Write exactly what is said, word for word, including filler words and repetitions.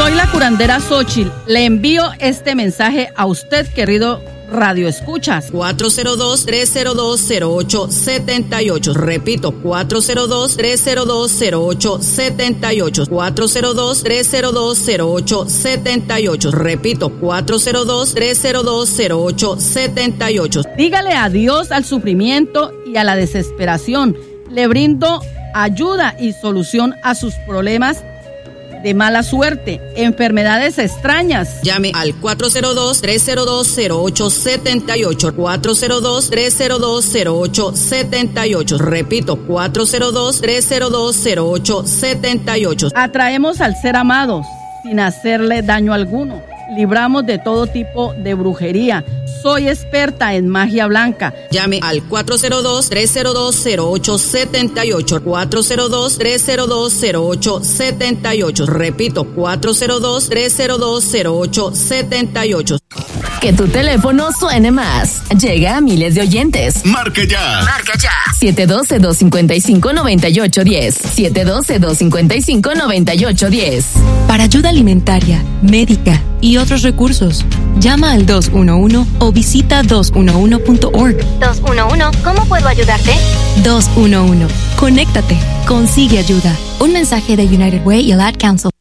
Soy la curandera Xóchitl. Le envío este mensaje a usted, querido Radio Escuchas. cuatro cero dos, tres cero dos, cero ocho siete ocho. Repito, cuatro cero dos, tres cero dos, cero ocho siete ocho. cuatro cero dos, tres cero dos, cero ocho siete ocho. Repito, cuatro cero dos, tres cero dos, cero ocho siete ocho. Dígale adiós al sufrimiento y a la desesperación. Le brindo ayuda y solución a sus problemas de mala suerte, enfermedades extrañas. Llame al cuatro cero dos, tres cero dos, cero ocho siete ocho. cuatro cero dos, tres cero dos, cero ocho siete ocho. Repito, cuatro cero dos, tres cero dos, cero ocho siete ocho. Atraemos al ser amado sin hacerle daño alguno. Libramos de todo tipo de brujería. Soy experta en magia blanca. Llame al cuatro cero dos, tres cero dos, cero ocho siete ocho. cuatro cero dos, tres cero dos, cero ocho siete ocho. Repito, cuatro cero dos, tres cero dos, cero ocho siete ocho. Que tu teléfono suene más. Llega a miles de oyentes. Marque ya. Marca ya. siete uno dos, dos cinco cinco, nueve ocho uno cero. siete uno dos, dos cinco cinco, nueve ocho uno cero. Para ayuda alimentaria, médica y otros recursos, llama al dos uno uno o visita dos uno uno punto org. dos uno uno, ¿cómo puedo ayudarte? dos uno uno. Conéctate. Consigue ayuda. Un mensaje de United Way y el Ad Council.